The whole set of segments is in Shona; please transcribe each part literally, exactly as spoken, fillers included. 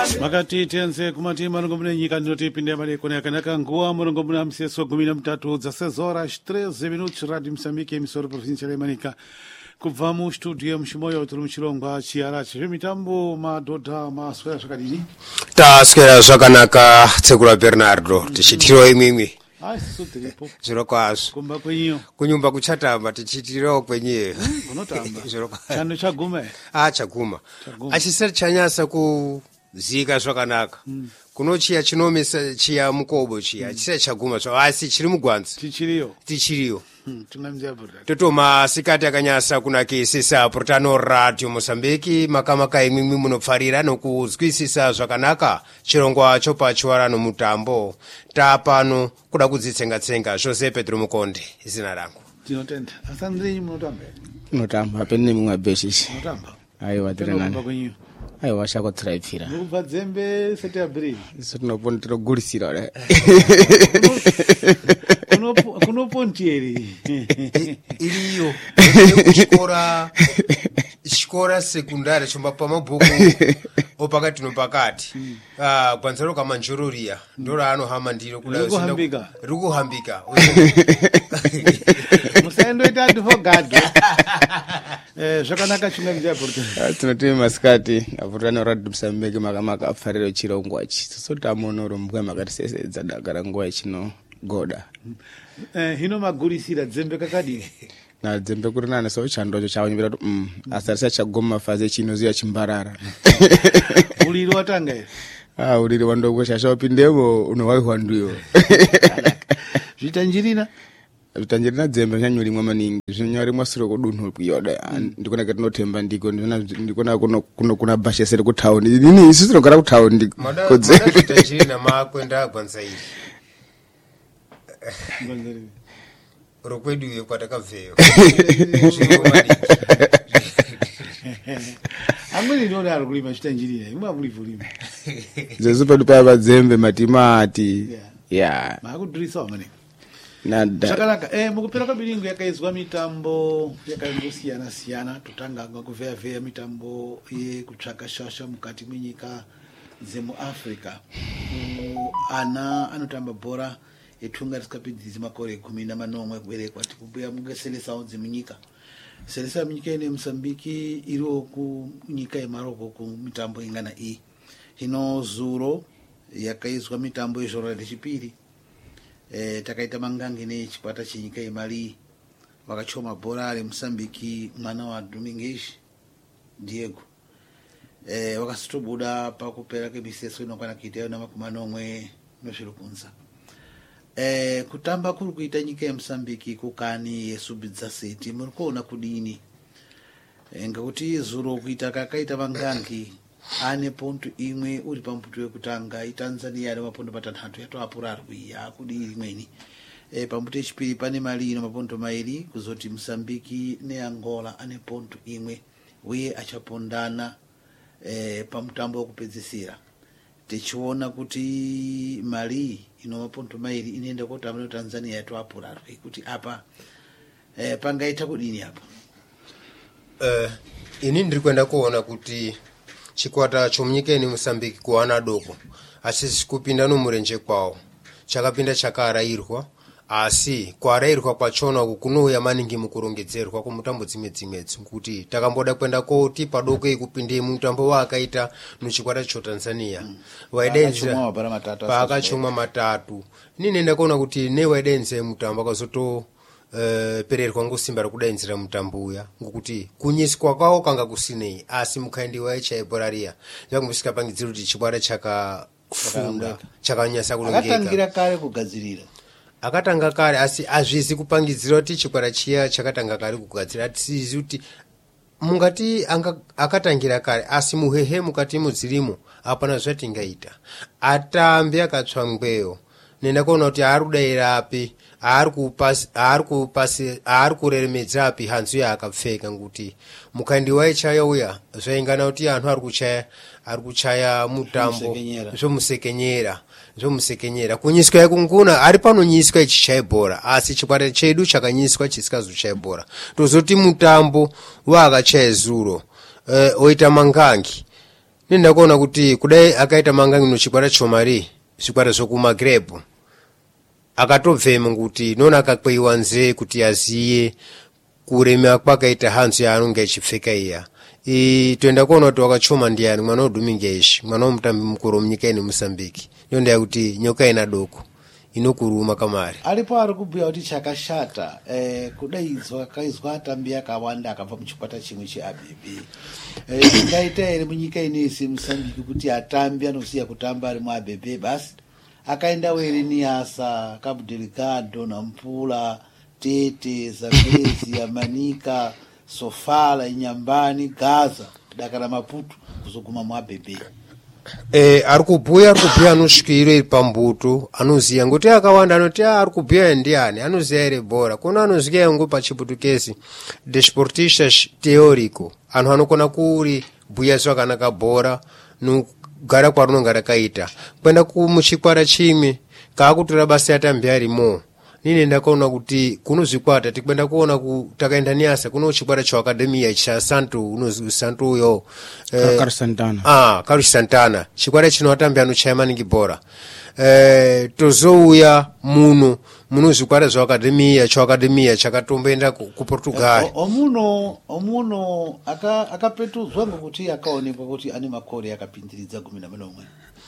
Makati tenze kumati marongo mune nyika ndinotipinde mali kone yakanaka nguwa marongo mune amseso gumi na mtatu dzaseze horas treze minutos Radio Moçambique emissora provincial Manica kubva mu studio mshimoyo tuli muchilongwa chiara chemitambo madhodha maswera zvakadini taswera zvakanaka tsekura Bernardo tichitiro imwimwi asutiripo zviro kwazvo kumba kwenyu kunyumba kuchatamba tichitiro kwenye kunotamba zviro chano chaguma ah chaguma achisari chanyasa ku zika zvakanaka mm. kunochiya chinomesa chiya mukobo chiya mm. chisari chaguma zvo asi chiri mugwanzi tichiriyo tichiriyo Hmm, totoma sikati akanyasa kunakisisa Portano Radio Moçambique makamaka imwimwi munopfarira nokuzwisisa zvakanaka chirongwa chopachiwara nomutambo tapano kuda kudzitsenga-tsenga Jose Pedro Mukonde zina rangu tinotenda asandri munotamba munotamba pene mumwe beshishi munotamba aiwa tirenani aiwa shako tiraipfira mubva dzembe sete April iso tinopona tinogurisira re kuno pontieri iliyo kuchikora chikora sekundari chomba pamabhuku opakati nopakati ah kwanzaro kama njororia ndora anohama ndiro kuda kuhambika rukuhambika musaendo ita advocate eh zvakanaka chimwe mjaporto tinotime masikati avurana Radio Moçambique makamaka apfariro chirongwa chi sotamonoro mbwa makatisesedza dagara nguwa chino goda eh hino magurisira dzembe kakadini na dzembe kuri nane so chandocho chawanyira kuti mm asarisa chagoma faze chino ziya chimbarara uliri watanga ah uliri wandokosha shopindemo unowaihwa ndiyo zvitanjirina zvitanjirina dzembe nyanyuri mwa maningi zvinyari mwasiro kudunhu kuyoda ndikona kuti notemba ndiko ndina ndikona kuno kuno kuna bashesere ku town nini isi tinogara ku town ndiko kodze zvitanjirina makwenda gwanza iyi rokwedu yekwatakaveyo amweni ndona ari kulima chitanjirira imwe amuli kulima zezo padu pa badzembe matimati ya makudrisa amene nada zvakanaka eh mukupera kwabilingu yakaizwa mitambo yakangosiyana siyana totanga kuveya veya mitambo ye kutsvaka shasha mukati mwenyika dzemu Africa ana anotamba bhora etunga risikapidzisi makore kumi na manomwe kuberekwa tikubuya mungeselesa udzi munyika selesa munyika ine Mozambique iro ku nyika yemaroko ku mitambo ingana iyi hino zuro yakaizwa mitambo yezvoro rechipiri eh takaita mangangi nechikwata chenyika yeMali vakachoma bhora ari Mozambique mwana wa Domingues Diego eh vakasitobuda pakupera kwemiseso inokwana kuita na makumi manomwe nezvirukunza eh kutamba kuri kuita nyika yeMozambique kukani yesubidza seti muri kuona kudini e, ngekuti zuro kuita kakaita mangangi ane ponto imwe uri pamputo yekutanga iTanzania ari mapondo matanhatu yatoapura ari ya kudini imweni e, pamputo yechipiri pane Mali ino mapondo mairi kuzoti Mozambique neAngola ane ponto imwe uye achapondana e, pamutambo wokupedzisira tichiona kuti Mali ino maponto mairi inoenda kotamba Tanzania yatoapura ari kuti apa eh pangaita kudini hapa eh ini ndiri kwenda kuona kuti chikwata chomunyika ine Mozambique kuwana doko asisi kupinda nomurenje kwawo chakapinda chakarairwa asi kwarairwa kwachona kukunouya maningi mukurongedzerwa kumutambo dzimwe dzimwe kuti takamboda kwenda koti padoko ikupinde mutambo wakaita muchikwata cho Tanzania mm. waidenza pakachomwa matatu nini nenda kuona kuti ne waidenza mutambo akazoto uh, pererwa ngosimba rokudenzera mutambo uya ngokuti kunyiswa kwawo kanga kusinei asi mukhaendiwa echaibhoraria yakumbisika pangidziro kuti chikwata chaka funda chakanyasa kulongeka akatangira kare kugadzirira akatanga kare asi azvizi kupangidzira kuti chikwara chiya chakatanga kare kugadzira atizizi kuti mungati anga akatangira kare asi muhehe mukati mudzirimo apana zvatingaita atambe akatsvangweyo nenda kuona kuti ari kudaira api ari kupasi ari kupasi ari kureremedza api hanzu yaakapfeka nguti mukandiwa ichaya uya zvaingana kuti anhu ari kuchaya ari kuchaya mutambo zvomusekenyera zvomusekenyera kunyiswa yakunguna ari panonyiswa ichichaya bhora asi chikwata chedu chakanyiswa chisikazochaya bhora tozoti mutambo wakachaya zuro uh, oita mangangi nindakuona kuti kudai akaita mangangino chikwata chomari chikwata zokumagreb akatobvemo kuti nona akakweyiwa nze kuti aziye kuremera kwakaita hanzu yaanonge achipfeka iya i toenda kuona kuti wakachoma ndiani mwana wodumingeshi mwana womutambi mukuru munyika ine Mozambique ndiyo ndaya kuti nyoka ina doko inokuruma kamari alipo ari kubhuya kuti chakashata eh, kudaidzwa kaizwa atambi akawanda akabva muchikwata chimwe cheABB eh, ngaita ere munyika inesi Mozambique kuti atambi anoziya kutamba ari muABB basi akaenda weri Niasa, Cabo Delgado, Nampula, Tete, Zambezi, Manica, Sofala, Inyambani, Gaza, Dakar, Maputo kuzoguma muABB. Eh, arikubhuya arikubhuya anosvikira iri pambuto anoziya ngoti akawanda anoti arikubhuya ndiani anoziya iri bhora kuna anoziya ngo pachiputukezi desportistas teórico anhu anokona kuri bhuya zvakanaka bhora nogara kwarinonga rakaita kwenda kumuchikwara chimwe kaakutora basa yatambi arimo nini ndakaona kuti kuno zvikwata tikwenda kuona ku takaenda Niasa kuno chikwata cha academia cha Santo unozi Santo yo eh, Carlos Santana ah Carlos Santana chikwata chino atambi anochaya maningi bhora eh tozouya muno muno zvikwata zva academia cha academia chakatomboenda ku Portugal omuno omuno aka akapetudzwa ngokuti akaonekwa kuti ane makore akapindiridza kumi na manomwe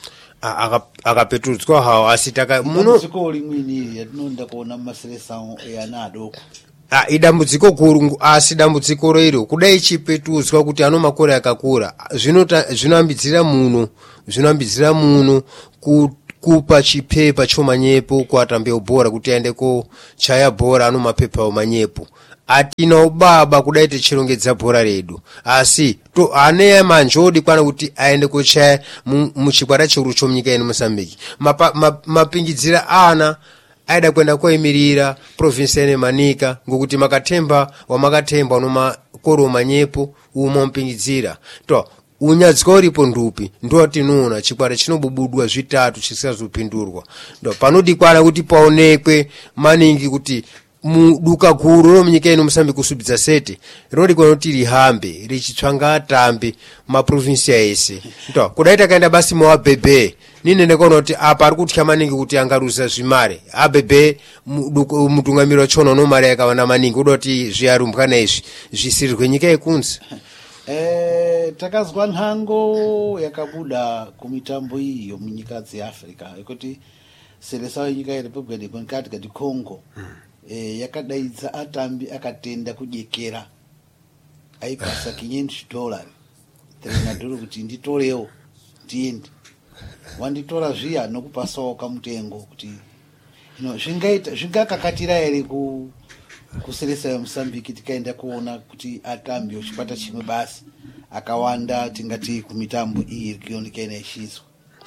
akapetudzwa hawo asi taka muno dziko limwini yatinonda kuona maselesao yana adoko ah idambudziko guru asi dambudziko roiro kudai chipetudzwa kuti ano makore akakura zvinota zvinoambidzira muno zvinoambidzira muno ku kupa chipepa chomanyepo kuatambe bhora kuti aende ko chaya bhora ano mapepa omanyepo atina ubaba kudai tichirongedza bhora redu asi to ane manjodi kwana kuti aende kochaya muchikwata churu chomunyika ine Mozambique mapingidzira ma, ma ana aida kwenda koimirira province ine Manica ngokuti makatemba wamakatemba noma koro manyepo umo mpingidzira to unyadziko uripo ndupi ndo tinoona chikwata chinobubudwa zvitatu chisazopindurwa ndo panodikwana kuti paonekwe maningi kuti muduka guru romunyika ino Mozambique kusubidza sete rodi kwa kuti rihambe richitsvanga atambi maprovinsia ese ndo kudai takaenda basi muABB nini ndakaona kuti apa ari kutya maningi kuti angaruza zvimare ABB mutungamiro chono no mari yakawanda maningi uda kuti zviarumbwana izvi zvisirirwe nyika yekunze eh takazwa nhango yakabuda kumitambo iyi yomunyika dzeAfrica yekuti selesa nyika yeRepublic Democratic of Congo hmm. Eh, yakadaidza atambi akatenda kujekera aipasa quinhentos dolari treinador kuti nditorewo ndiende wanditora zviya nokupasawo kamutengo kuti no zvingaita zvingakakatira ere ku kuselesa ya Mozambique tikaenda kuona kuti atambi ochipata chimwe basi akawanda tingati kumitambo iyi kioneka inashizwa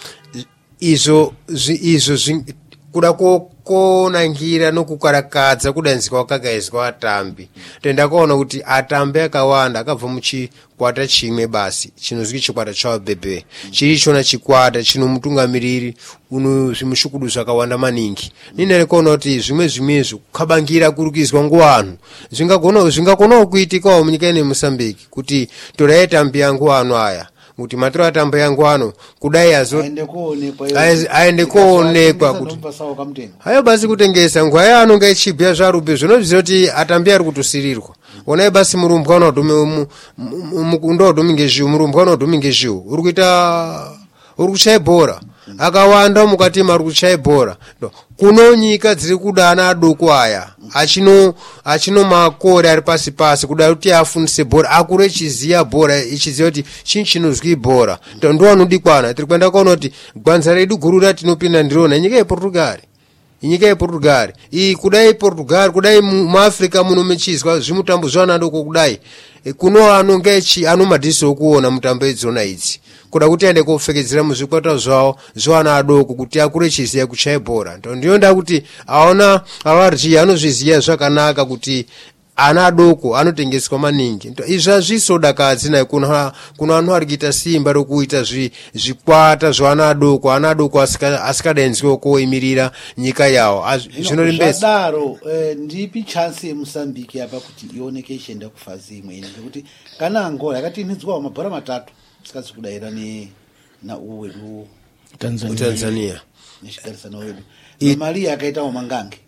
izo izo kuda konangira nokukarakadza kudanzika kwakagaizwa atambi tenda kuona kuti atambi akawanda akabva muchikwata chimwe basi chinozwi chikwata chaABB chiri chona chikwata chino mutungamiriri uno zvimushukudu zvakawanda maningi nini kuona kuti zvimwe zvimezvo kukabangira kurukizwa nguvanhu zvingagona zvingakona kuitikawo munyika ine Mozambique kuti torai atambi yangu ano aya kuti matiro atambo yangu ano kudai azo aende koonekwa kuti hayo basi kutengesa ngwaya anonga ichibya zvarupe zvinobvisa kuti atambi ari kutosirirwa onai basi murumbwana wadume mukunda waduminge zhiu murumbwana waduminge zhiu uri kuita uri kuchaya bhora akawanda mukati mari kuchaya bhora kuno nyika dziri kuda ana adoko aya achino achino makore ari pasi pasi kuda kuti afundise bhora akure echiziya bhora echiziya kuti chinhu chinozwi bhora ndo anodikwana tiri kuenda kuona kuti gwanza redu guru ratinopinda ndirona nyika yePortugal nyika yePortugal iyi kudai Portugal kudai muAfrica muno mechizwa zvimutambo zvana adoko kudai kuno anonga echi anomadhiso okuona mutambo idzona idzi kuda kuti aende kofekedzera muzvikwata zvawo zvaana adoko kuti akure chiziya kuchaya bhora ndiyo nda kuti aona avarji anozviziya zvakanaka kuti ana adoko anotengeswa maningi izvi azvisodakadzi naye kuna kuna anhu ari kuita simba rokuita zvikwata zvaana adoko ana adoko asikadainzwa koimirira nyika yawo zvinorimbesa daro ndipi chance yeMozambique apa kuti ioneke ichienda kufazi imwe ngekuti kana Angola yakatinidzwa mabhora matatu sikazi kudaira ni na uwedu Tanzania, Tanzania. Nishikarisana wedu It... Maria akaita wa mangange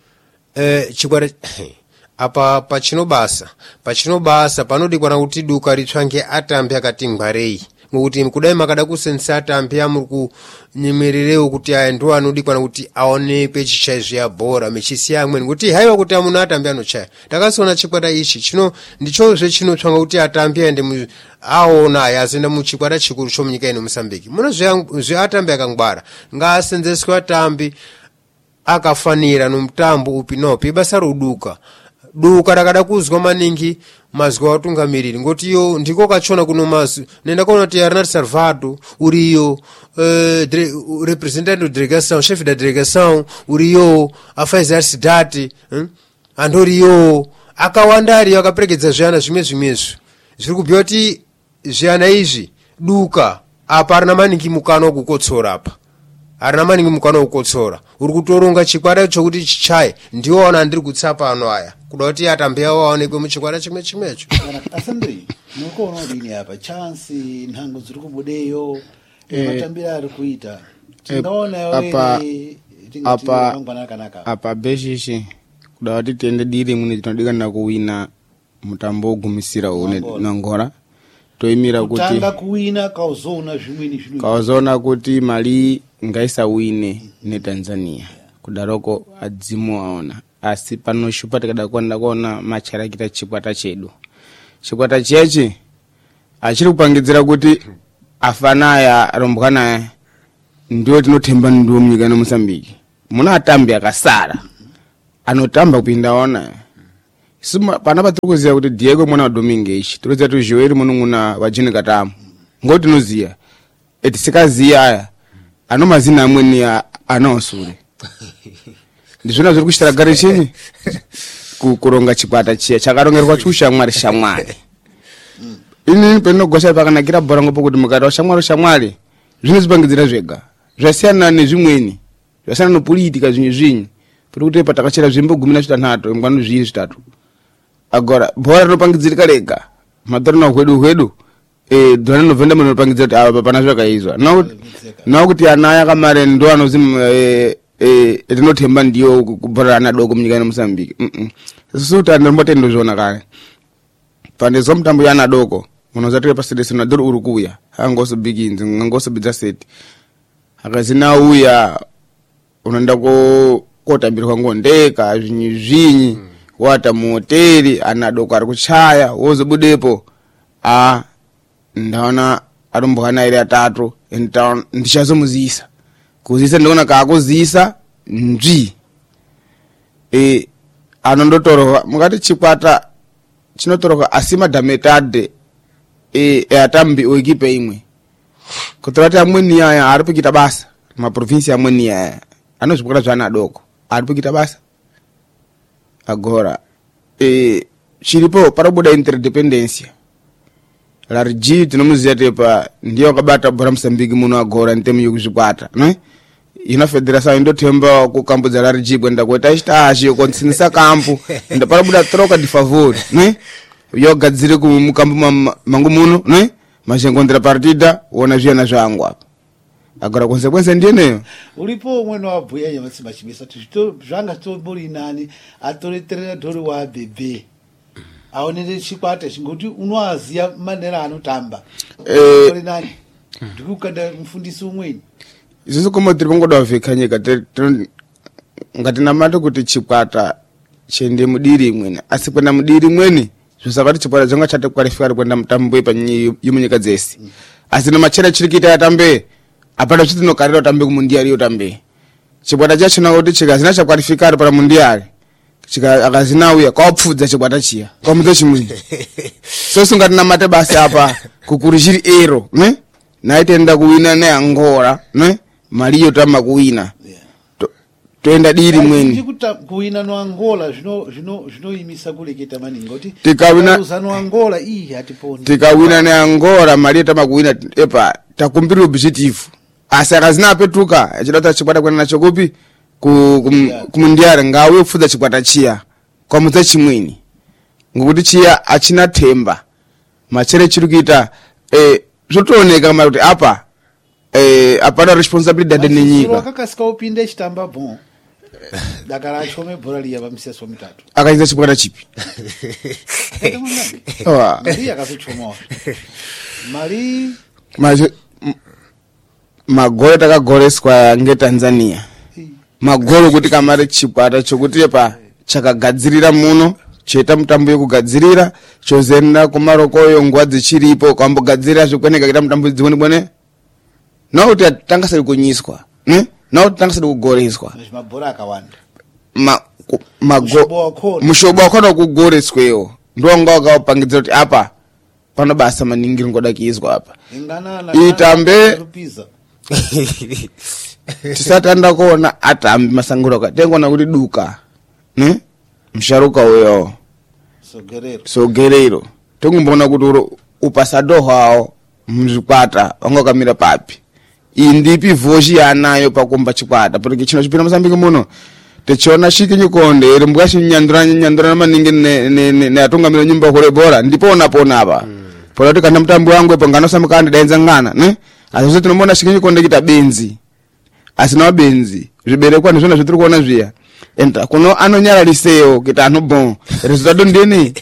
eh chikwata apa pachinobasa pachinobasa panodikwana kuti duka ritsvange atambe akati ngwarei ngokuti kudai makada kusensa atambe amuri kunyemererewo kuti aya ndo anodikwana kuti aonekwe chichaizvo ya bhora mechisiya amweni kuti haiwa kuti amuna atambe anochaya takasiona chikwata ichi chino ndichozve chinotsvanga kuti atambe aende aona yazenda muchikwata chikuru chomunyika ino Mozambique muno zveatambe akangwara ngaasenzeswe atambe akafanira nomutambo upi nopi basa roduka duka rakada kuzwa maningi mazwa watungamiriri ngoti yo ndiko kachona kuno mazu nenda kuona kuti Arnaldo Salvador uriyo uh, representante de delegação chefe da delegação uriyo afaiza cidade hmm? andoriyo akawanda ari akaperekedza zviana zvimwe zvimwezvo zviri kubhuya kuti zviana izvi duka apa arina maningi mukano wekukotsora apa arina maningi mukano wekukotsora uri kutoronga chikwata chokuti chichaye ndiwo wana ndiri kutsapa ano aya kuda kuti atambe awo aonekwe muchikwata chimwe chimwecho asambiri mukuona dini apa chance nhango dziri kubudeyo matambira ari kuita tingaona apa apa apa beshishi kuda kuti tiende diri mune tinodikanira kuwina mutambo wogumisira une nangora toimira kuti tanga kuwina kauzoona zvimweni zvinhu kauzoona kuti mali ngaisawine neTanzania kudaroko adzimu aona asi panoshupa tikada kuenda kuona macharakita chikwata chedu chikwata chechi achiri kupangidzira kuti afanaya rombwana ndio tinotemba ndio munyika no Mozambique muna atambi akasara anotamba kupinda ona sima pana patikuziya kuti Diego mwana wa Domingues turoza tu Joel mununguna wajini katamu ngoti noziya etisikaziya aya ano mazina amweni anaosure ndizvona zviri kushitira gare chinyi kuronga chikwata chiya chakarongerwa chushamwari shamwari ini penogosha pakanakira bhora ngopo kuti mukati wa shamwari shamwari zvinozipangidzira zvega zvasiyana nezvimweni zvasiyana nopolitika zvinyi zvinyi kuti patakachera zvimbo gumi na zvitanhatu ngwanu zviri zvitatu agora bhora rinopangidzirika rega madhorana hwedu hwedu eh dhorana novenda munopangidzira kuti apa pana zvakaizwa nawo kuti ana yakamare ndo anozimu eh eh etinotemba ndiyo kubhora ana doko munyika ino Mozambique mhm susuta ndombotendo zvona kare pande zomutambo yana doko munozatira pasidese na doro urukuya hangoso biginzi ngangoso bidza set akazina uya unaenda ko kotambirwa ngondeka zvinyi zvinyi wata muhoteli ana doko ari kuchaya wozobudepo a ndaona arumbwana iri atatu enta ndichazomuzisa kuzisa ndona kakuzisa nzvi e anondotorowa mukati chikwata chinotorowa asima dametade e atambi oikipe imwe kutorati amweni yaya ari pikita basa ma province amweni yaya anozvikora zvana doko ari pikita basa agora e chiripo parabuda interdependence la rigi tinomuziya tepa ndiyo akabata bhora Mozambique muno agora ntemu yokuzvikwata ne ina federation indotemba kukambudza la rigi kwenda kuita chitashi yokonsinisa kampu ndo parabuda troca de favor ne yogadzire ku mukambu mangu muno ne mashengondera partida wona zviana zvangu apa agora consequence ndiyeneyo ulipo umwe wabhuya nyamasima chimisa tito zvanga tobori nani atoreterera dhori wa bebe aonere chikwata chingoti unoaziya manera anotamba eh tori nani ndikukanda mufundisi umweni izvo komo tiri pangoda vhekanyika ngati namato kuti chikwata chende mudiri imweni asi kwenda mudiri imweni zvosakati chikwata zvanga chate qualified kwenda mutambo yepanyi yomunyika dzese asi namachera chirikita yatambe apana kuti tinokarira utambe kumundiali yotambe chikwata chachona kuti chikazina cha qualified para mundiali chika akazina uya kwapfudza chikwata chiya kwamudzo chimwe so sungati namate basi apa kukurishiri ero ne naitenda kuwina ne Angola ne mali yotama kuwina toenda diri mweni ndikuta kuwina no Angola zvino zvino zvinoimisa kuleketa maningi ngoti tikawina no Angola ii hatiponi tikawina ne Angola mali yotama kuwina epa takumbira objective asa akazina apetuka achidata chikwata kwena nacho kupi ku kumundiara ngawe upfudza chikwata chiya kwamudza chimweni ngokuti chiya achina temba machere chiri kuita eh zvotooneka kama kuti apa eh apana responsibility Siro nenyika akakasika upinde chitamba bon dakara achome bhora liya pamiseso mitatu akainza chikwata chipi Awa. mari akazochomawo mari Maje- m- magoro takagoreswa ngetanzania magoro kuti kamari chikwata chokuti pa chakagadzirira muno choita mutambo yekugadzirira chozoenda kumarokoyo nguva dzichiripo kwambogadzirira zvekweneka kuita mutambo dziwonibwene nokuti tangasiri kunyiswa ne? nokuti tangasiri kugoreswa mabhora akawanda Ma- ku- Mushobo mago- wakhona. mushobo wakhona wekugoreswewo ndonga wakaupangidzira kuti apa pano basa maningi ringoda kuizwa apa ingana Itambe- rupiza tisatanda kuona atambi masangiro akatengona kuti duka ne msharuka uyo sogerero sogerero tongomboona kuti uro upasado hwawo muzvikwata wanga wakamira papi iyi ndipi vhozhi yaanayo pakumba chikwata porque chino chipinda Mozambique muno tichiona shiki nyikonde rimbwa chinyandurana nyandurana maningi neatungamira nyumba kurebora ndipona pona apa pona kuti kana mutambo wangu epo nganosamuka ndidaenza ngana ne asi tinomboona shiki nyikonde kita benzi asina benzi zviberekwa ndizvona zvitiri kuona zviya enda kuno anonyararisewo kuti anhu bon resultado ndini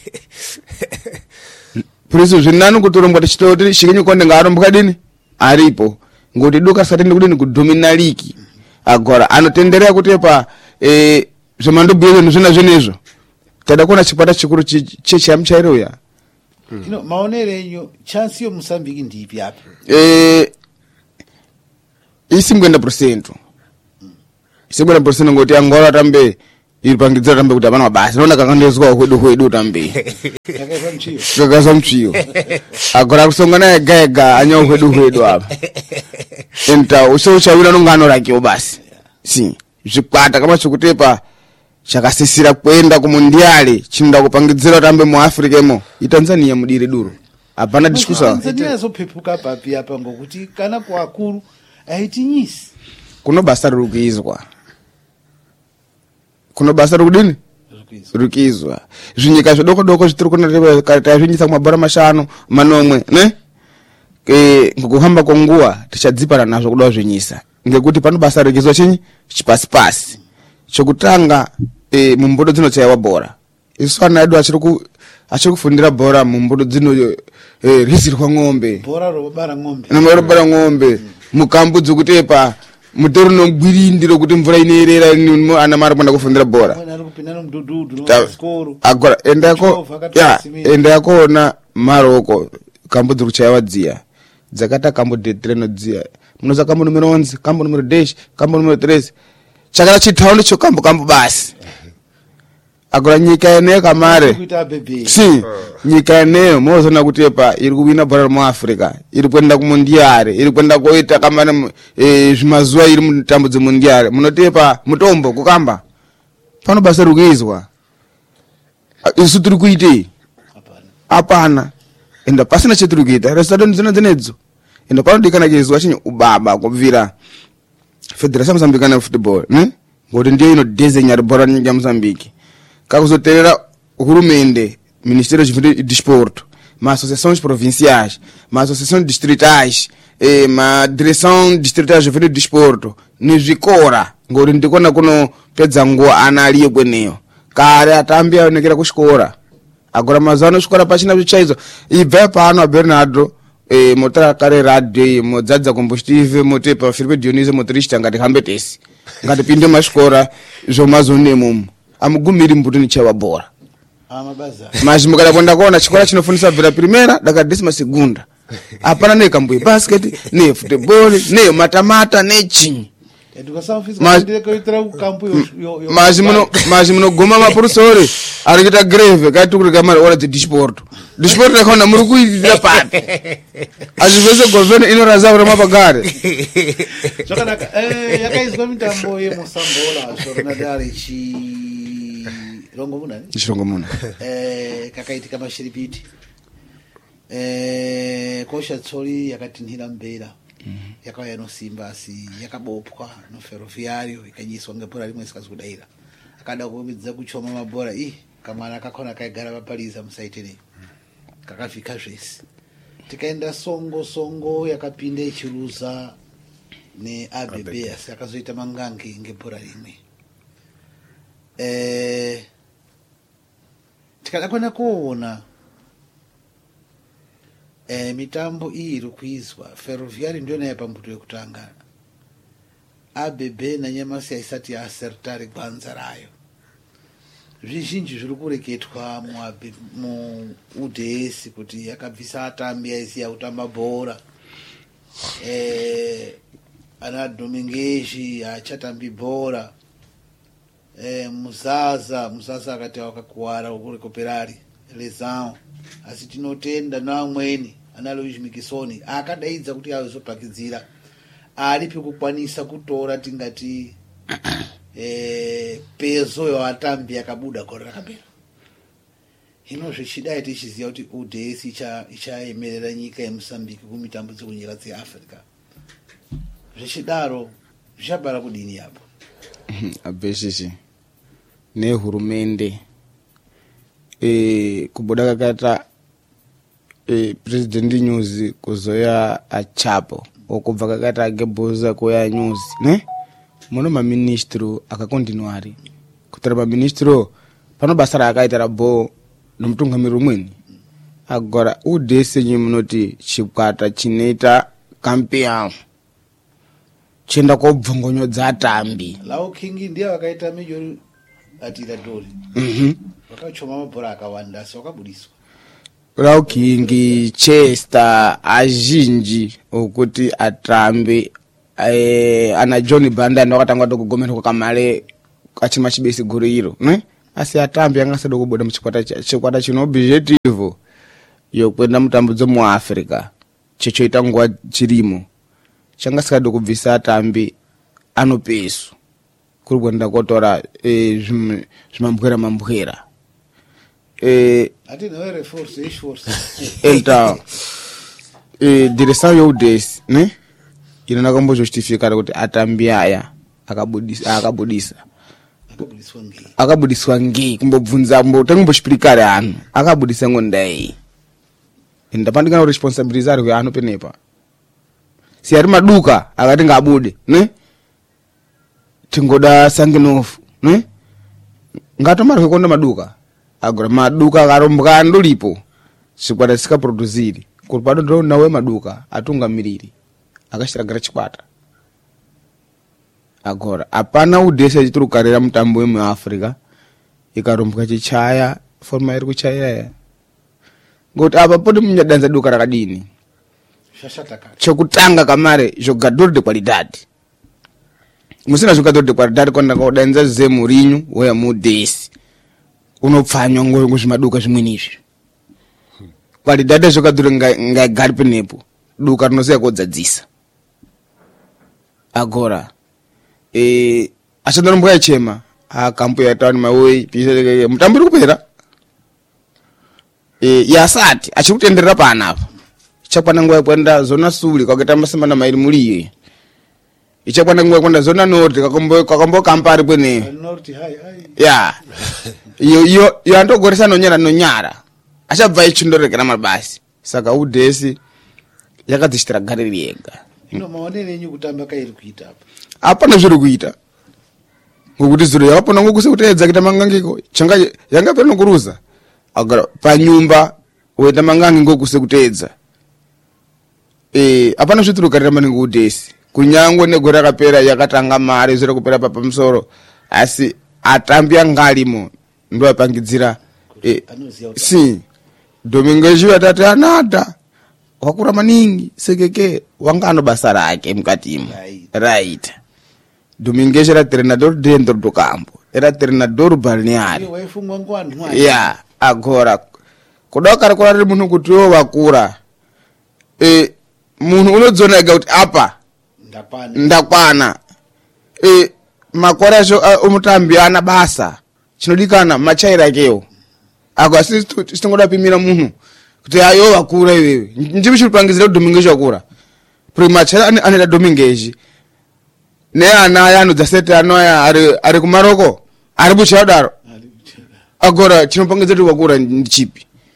puriso zvinani kuti urombwa tichitoti shiki nyikonde ngaaromboka dini aripo ngoti duka satende kudini kudomina liki agora anotenderera kuti pa eh zvemandobhuye nezvona zvenezvo tada kuona chikwata chikuru chechamuchairo uya ino maonere enyu chance yo Mozambique ndipi apa eh isimgwenda percent isimgwenda percent ngoti angora tambe iri pangidzira tambe kuti apana mabasa nona kakandezwa kwedu kwedu tambe yakaisa mchiyo kakaisa mchiyo agora kusongana ega ega anyo kwedu kwedu apa enta usouchawira nongano rakiwo basi si zvikwata kama chikutepa chakasisira kuenda kumundiale chinoda kupangidzira tambe mu Africa mo itanzania mudire duro apana diskusa Tanzania yazopepuka papi apa ngokuti kana kuakuru aitinyisi kuno basa riri kuizwa kuno basa riri kudini riri kuizwa zvinyika zvidoko doko zvitiri kunotepa taizvinyisa kumabhora mashanu manomwe ne e, ngokuhamba kwenguva tichadzipana nazvo kuda zvinyisa ngekuti pano basa rikizwa chinyi chipasipasi chokutanga e, mumbudo dzinochaiwa bhora isu ana edu achiri ku achiri kufundira bhora mumbudo dzino e, rizirwa ng'ombe bhora robara ng'ombe nomorobara ng'ombe mukambu dzekutepa mutori nogwirindiro kuti mvura inoerera ana mari kwenda kufundira bhora mwana ari kupinda nomdududu Ta- nomasikoro agora enda yako Chovha akatoa ya simiti. enda yakoona maroko kambo dziri kuchaiwa dziya dzakata kambo detreno dziya munoza kambo numero onze kambo numero dash kambo numero tres chakara chitaundi chokambo kambo basi agora nyika yeneyo kamare kuita bebe si nyika yeneyo mozoona kuti pa iri kuwina bhora mu Africa iri kuenda kumundiare iri kuenda koita kamane e, zvimazuva iri mutambo dzemundiare munotepa mutombo kukamba pano basa riri kuizwa isu tiri kuitei hapana apana enda pasina chetiri kuita resultado dzona dzenedzo enda panodikana kuizwa chinyi ubaba kubvira Federation Mozambicana ya Football ne ngoti ndiyo inodhezenya bhora nyika Mozambique kakuzoterera hurumende Ministério de Desporto ma associações provinciais ma associações distritais e ma direção distrital de desporto nezvikora ngoti ndikona kuno pedza nguwa ana aliye kweneyo kare atambi aonekera kuchikora agora mazano chikora pachina zvichaizo ibva pano Bernardo e motara kare radio modzadza combustive motepa Filipe Dionísio motorista ngati hambe tesi ngati pinde mashikora zvomazone mumu amugumiri mbuto ni chawa bora amabaza mas mukada kwenda kuona chikora chinofundisa bvira primera daka décima segunda apana ne kambuye basket ne football ne matamata ne chinyi educação física Mas- ndire kuitira kukampu yo yo yo- mas muno mas muno goma maprofessori arikita greve kati kamara ora de desporto desporto yakona muri kuitira papi azivese governo inoraza uri mapagare zvakanaka eh yakaizwa mitambo yemusambola zvoronadare chi rongo munani chirongo muno eh kakaitika mashiripiti eh kosha tsori yakatinhira mbera yakauya nosimba asi yakabopwa noferoviario ikanyiswa ngebhora rimwe sikazokudaira akada kuumidza kuchoma mabhora ih kamwana kakona kaigara papaliza musaitire kakavhika zvese tikaenda songo songo yakapinda ichiruza neABB asi akazoita mangange ngebhora rimwe. Eh, tikadakwana kuona eh, mitambo iyi iri kuizwa Ferroviari ndio naye pambuto yekutanga, ABB nanyamasi haisati yasertari gwanza rayo. Zvizhinji zviri kureketwa mu U D S kuti yakabvisa atambi aiziya kutamba bhora. Eh, ana Domingues achatambi bhora. Eh, muzaza muzaza akati wakakuwara ukurekoperari lesão asi tinotenda naamweni ana Luis Mikisoni akadaidza kuti azopakidzira alipi kukwanisa kutora tingati eh, pezo yevatambi yakabuda gore rakapera. Hino zvichidai tichiziva kuti U D S ichaemerera nyika yeMozambique kumitambo dzekunyika dzeAfrica, zvichidaro zvichabara kudini apo? Abeshishi nehurumende e, kubuda kakata e, president news kuzoya achapo okubva kakata agebhuza kuya news ne muno maministro akakontinuari kutara maministro pano basa rakaita rabo nomutungamiri umweni agora U D S nyimunoti chikwata chinoita kampeao chenda kobvongonyodza atambi Lao King ndiye wakaita major atira doli. Mhm. Wakachoma mabhora akawanda so wakabudiswa. Lao King Chester azhinji okuti atambi eh, ana John Banda ndakatanga kugomera kwa kamale achima chibesi guru hiro ne asi atambi angasada kuboda muchikwata chikwata chino objective yokwenda mutambudzo mu Africa chechoita ngwa chirimo changasikada kubvisa atambi anopesu kuri kwenda kotora eh, zvimambwera mambwera eh Ati no re force ish force. enta eh direção yo U D S ne ina nakombo justificar kuti atambi aya akabudisa akabudisa Akabudiswa ngi. akabudiswa ngi kumbobvunza mbo tangombo explicar anu akabudisa ngondai indapandikana responsabilizar ku anu penepa si ari maduka akati ngabude ne tingoda sangenofu ne ngatomara kukonda maduka agora maduka akarombwa ndolipo chikwata sika produziri kuti pado ndo nawe maduka atungamiriri akashiragara chikwata agora apana U D S chiturukarira mutambo mu Africa ikarombwa chichaya forma iri kuchaya ngoti apa podi munyadanza duka rakadini Shashataka. chokutanga kamare jogador de qualidade musina jogador de qualidade kwenda kodanza zemu rinyu weya mu U D S unopfanywa ngoyo ngozvimaduka zvimwenizvi qualidade jogador nga gari penepo duka rinoziya kodzadzisa agora eh ashanda nomboya chema akampo ya town mawe pise mutambo kupera eh yasati achikutenderera pana apa chakwana ngoya kwenda zona suli kwakatamba semana mairi muliye ichakwana ngoya kwenda zona north kakombo kakombo kampari kwene North high high. ya iyo iyo iyo andogoresa nonyara nonyara achabva ichindoreka mabasi saka U D S yakadzishitira gari yega Ino maonere enyu kutamba kairi kuita apa. apana zviri kuita ngokuti zuro yapona ngokuse kuteedza kuita mangangiko changa yanga pano kuruza agara panyumba weta mangangi ngokuse kuteedza eh apana zviturukarira maningi U D S kunyangwe negora rakapera yakatanga mari zviri kupera pa pamusoro asi atambi angalimo ndo apangidzira eh Anoziya kuti si Domingues atati anada wakura maningi sekeke wanga anobasa rake mukatimo Right. right Domingues era treinador dentro do campo era treinador balneário iyo waifungwa ngwantu mwa. ya agora kudoka rakora riri munhu kuti wo vakura e munhu unodzona ega kuti apa Ndapana. ndakwana e makore acho umutambi ana basa chinodikana machaira akewo ago asi sitongoda pimira munhu kuti ayo vakura iwewe ndivi chiripangizira Domingues vakura primachaira anoda Domingues ne ana aya anodzasete anoya ari ari kumaroko ari buchaudaro agora chinopangidza kuti wakura ndichipi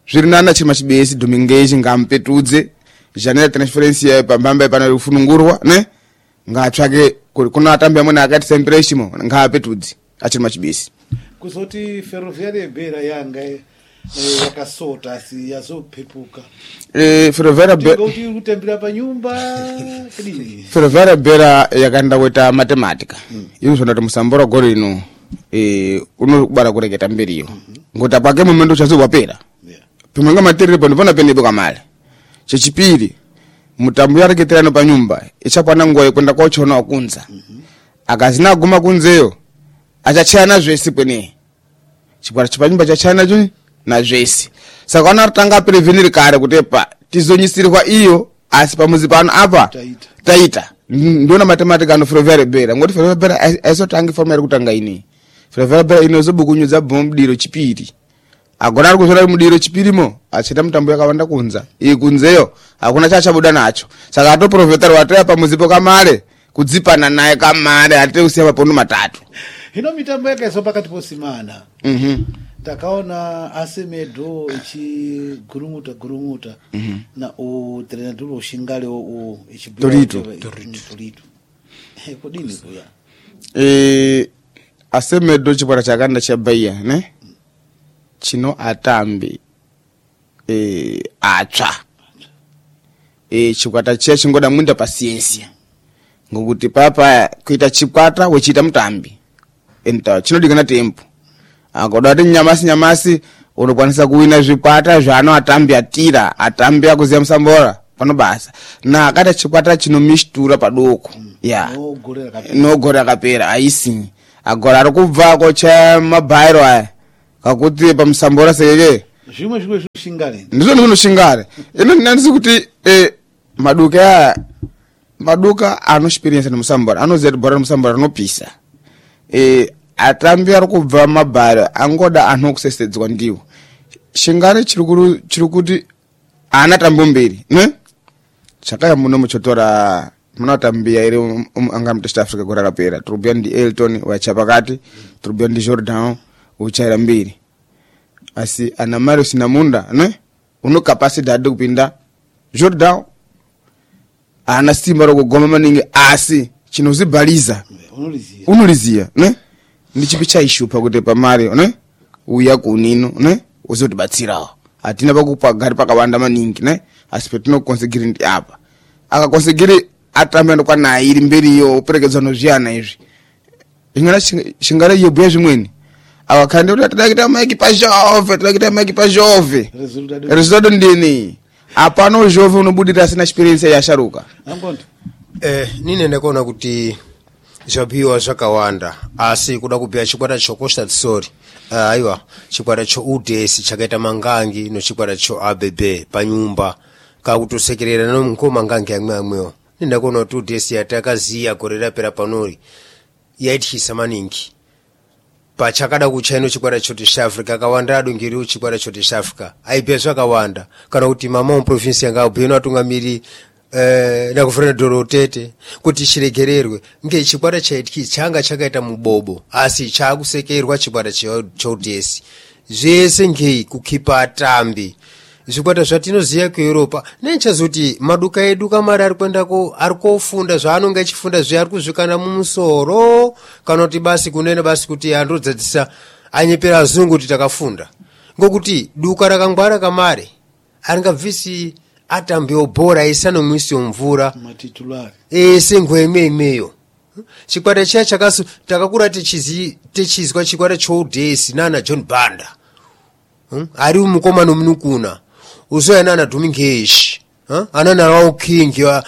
zviri nana chiri machibesi dominguez ngampetudze janela transference pambamba pana kufunungurwa ne ngatsvake kuna atambi amweni akati sempreshimo ngaapetudze achiri machibesi kuzoti Ferroviária Beira yanga eh, yakasota asi yazopepuka eh Ferroviária Beira kuti kutembera pa nyumba kudini Ferroviária Beira yakaenda kuita matematika iyo zvona kuti musambora gori ino eh unobara kureketa mberiyo ngoti apake momento chazobapera yeah. pimanga material pano pana penepo kamale chechipiri mutambo yareketerano pa nyumba ichapana nguwa yekwenda kochona wakunza mm-hmm. akazina guma kunzeyo achachana zvese kwene chikwara chipanyumba chachana choni na zvese saka ana tanga prevenir kare kuti pa tizonyisirwa iyo asi pamuzi pano apa taita taita ndiona matematika no Ferroviária Beira ngoti Ferroviária Beira aisotangi formula kutanga ini Ferroviária Beira inozobukunyudza bombudiro chipiri agona ari kuzora mudiro chipirimo achita mutambo yakawanda kunza iyi kunzeyo hakuna chachabuda nacho saka atoprofeta wataya pamuzipo kamare kudzipana naye kamare atite kusiya mapondo matatu hino mitambo yakaiswa pakati posimana mhm takaona Asemedo ichigurumuta gurumuta mhm na o treinador ushingale o Torito Torito eh kudini kuya eh Asemedo chipara chakanda chabaiya ne chino atambi eh atsva eh chikwata che chingoda munda pasiensia ngokuti papa kuita chikwata wechiita mutambi enta chinodikana tempo akoda kuti nyamasi nyamasi unokwanisa kuwina zvikwata zvano atambi atira atambi akuziya musambora pano basa na akata chikwata chinomishtura padoko ya no gore rakapera no gore rakapera aisi agora ari kubva kocha mabairo aya kakuti pamusambora seke zvimwe zvimwe zvishingale ndizvo ndinoshingare ino ndinandisi kuti eh maduka maduka ano experience nemusambora anoziya kuti bhora remusambora rinopisa eh atambi ari kubva mabhara angoda anhu kusesedzwa ndiwo shingare chirikuru chirikuti ana tambo mbiri ne chakaya muno muchotora munatambia iri um, anga mutest Africa gora rapera turubia ndi Elton wachapakati turubia ndi Jordan uchaira mbiri asi ana Mario Sinamunda ne uno capacity ade kupinda Jordan ana simba rokugoma maningi asi chinozibaliza unoliziya unoliziya ne ndichipi chaishupa kuti pa Mario ne uya kunino ne uzotibatsirawo atina pakupa gari pakawanda maningi ne asi petino conseguir ndi apa aka conseguir atamendo kwa na iri mberi yo perekedzano zviana izvi ingana shingara yebwe zvimweni awakande kuti tadakita maiki pa jove tadakita maiki pa jove resultado ndini apano jove unobudira sina experience ya sharuka angondo eh nine ndakona kuti zvabiwa zvakawanda asi kuda kubya chikwata chokosta tsori aiwa chikwata cho udesi chakaita mangangi no chikwata cho abebe panyumba kakutosekerera no mkoma mangangi amwe amwewo ndakona kuti udesi yatakaziya korera pera panori yaitisa maningi pachakada kuchaino chikwata choti Africa kawanda adongeriwo chikwata choti Africa aibe zvakawanda kana kuti mama province yanga ubeno atungamiri eh na kufuna dorotete kuti chiregererwe nge chikwata chaitiki changa chakaita mubobo asi chakusekerwa chikwata chodesi zvese ngei kukipa atambi zvikwata zvatinoziya ku Europa nenchazoti maduka edu kamari ari kwenda ko ari kofunda zvaanonga chifunda zvi ari kuzvikana mumusoro kana kuti basi kunene basi kuti andodzadzisa anyepera zungu kuti takafunda ngokuti duka rakangwara kamari aringabvisi atambi obora isano mwisi omvura matitulari ese ngweme imeyo chikwata cha chakasu takakura tichizi tichizwa chikwata chodesi nana John Banda hmm? ari umukoma nomunukuna uzoyana na Dominguez huh? anana wa King wa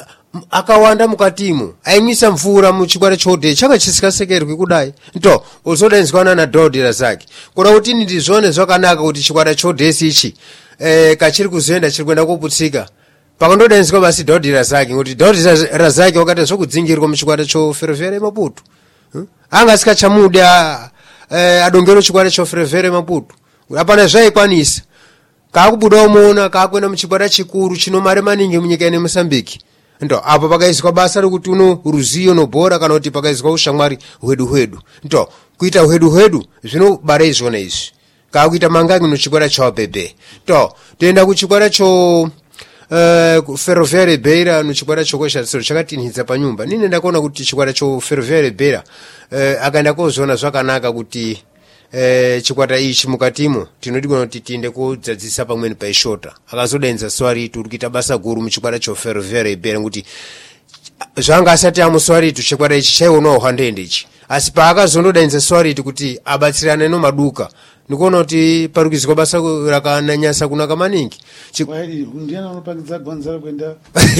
akawanda mukatimo aimisa mvura muchikwata chodesi chaka chisikasekerwe kudai nto uzodenzwana na Dodira zake kura kuti ndizvone zvakanaka kuti chikwata chodesi ichi eh kachiri kuzoenda chiri kwenda koputsika pakandodenzwa basi Dodira zake kuti Dodira zake wakati zvokudzingirwa muchikwata cho Ferroviária Maputo hmm? anga sikachamuda eh adongero chikwata cho Ferroviária Maputo apana zvaikwanisa kakubuda umona kakwenda muchikwata chikuru chino mari maningi munyika ine Mozambique ndo apo pakaizwa basa rokuti uno ruziyo no bora kana kuti pakaizwa ushamwari hwedu hwedu ndo kuita hwedu hwedu zvinobara izvona izvi kakuita mangaki no chikwata cha bebe to toenda ku chikwata cho Uh, ferroviaria beira no chikwata chokosha tsoro chakatinhidza panyumba nine ndakaona kuti chikwata cho ferroviaria beira uh, akaenda kozona zvakanaka kuti uh, chikwata ichi mukatimo tinodigona kuti tiende kodzadzisa pamweni paishota akazodainza swaritu urikuita basa guru muchikwata cho ferroviaria beira kuti zvanga asati amuswaritu chikwata ichi chaionawo handende ichi asi paakazondodainza swaritu kuti abatsirane nomaduka nikuona kuti parikuzikwa basa rakananyasa kunaka maningi ndiana unopangidza gwanzara kuenda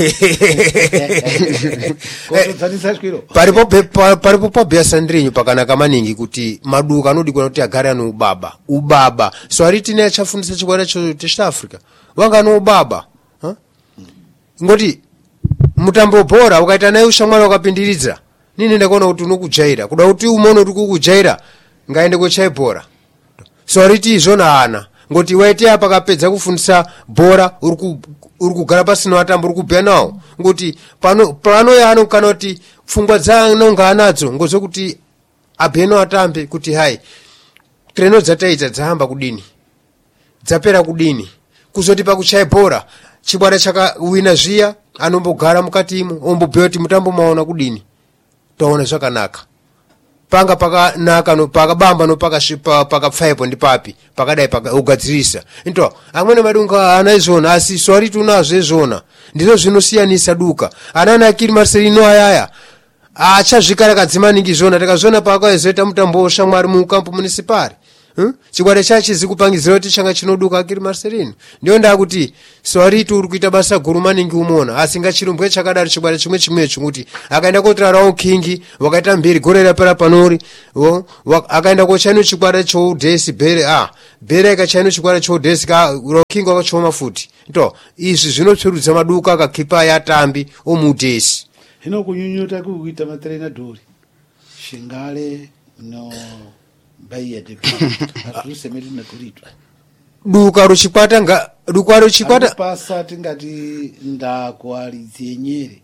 kodzanisa shwiro paripo paripo pabhesa ndirinyu pakanaka maningi kuti maduka anodikwa kuti agare ano ubaba ubaba so ariti ne achafundisa chikwata cho East Africa wanga no ubaba ha ngoti mutambo bora ukaita naye ushamwari wakapindiridza nini ndakaona kuti unokujaira kuda kuti umono kuti kukujaira ngaende kochai bora so ariti izvona ana ngoti waite apa kapedza kufundisa bora uri kugara pasina watambo uri kubhuya nawo ngoti pano pano yano kana kuti pfungwa dzanonga anadzo ngozokuti abheno atambe kuti hai treno dzataita dzahamba kudini dzapera kudini kuzoti pakuchaya bhora chikwata chakawina zviya anombogara mukatimo ombobhuya kuti mutambo maona kudini taona zvakanaka panga pakanaka no pakabamba no pakashipa pakapfaipo ndi papi pakadai pakagadzirisa into amwene madunga ana izona asi swari tunazve zona ndizo zvinosiyanisa duka anana akiri Marcelino ayaya achazvikara kadzimaningi zona takazona pakazoita mutambo oshamwari mu campo municipal hm chikwata chachi zikupangizira kuti changa chinoduka akiri Marcelino ndio nda kuti swari tu urikuita basa guru maningi umona asinga chirumbwe chakadari chikwata chimwe chimwecho kuti akaenda kotrarawo kingi wakaita mbiri gorera para panori wo akaenda kochaino chikwata cho desi bere ah bere ka chaino chikwata cho desi ka kingi wakachoma futi to izvi zvinotsurudza maduka akakipa yatambi omudesi hino kunyunyuta kuita matrena dori shingale no baiya de atuse medina kulitwa duka ruchikwata nga duka ruchikwata pasa tingati ndakwalizie nyere